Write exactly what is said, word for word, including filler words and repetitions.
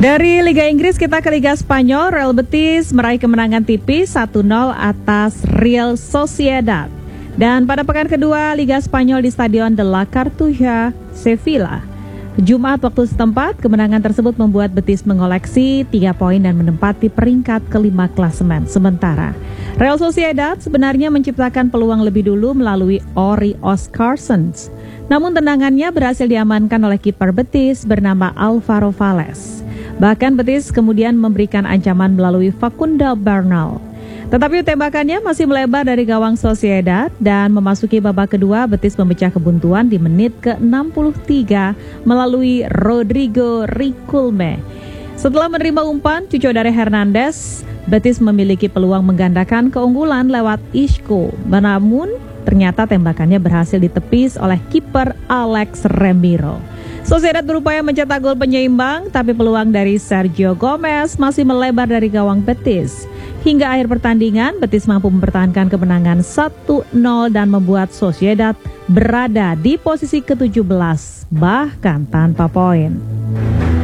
Dari Liga Inggris kita ke Liga Spanyol. Real Betis meraih kemenangan tipis satu nol atas Real Sociedad. Dan pada pekan kedua Liga Spanyol di Stadion de la Cartuja, Sevilla, Jumat waktu setempat, kemenangan tersebut membuat Betis mengoleksi tiga poin dan menempati peringkat kelima klasemen. Sementara Real Sociedad sebenarnya menciptakan peluang lebih dulu melalui Ori Oscarsons. Namun tendangannya berhasil diamankan oleh kiper Betis bernama Alvaro Valles. Bahkan Betis kemudian memberikan ancaman melalui Facundo Bernal. Tetapi tembakannya masih melebar dari gawang Sociedad dan memasuki babak kedua Betis memecah kebuntuan di menit ke enam puluh tiga melalui Rodrigo Riquelme. Setelah menerima umpan cucu dari Hernandez, Betis memiliki peluang menggandakan keunggulan lewat Isco. Namun ternyata tembakannya berhasil ditepis oleh kiper Alex Remiro. Sociedad berupaya mencetak gol penyeimbang, tapi peluang dari Sergio Gomez masih melebar dari gawang Betis. Hingga akhir pertandingan, Betis mampu mempertahankan kemenangan satu nol dan membuat Sociedad berada di posisi ke tujuh belas, bahkan tanpa poin.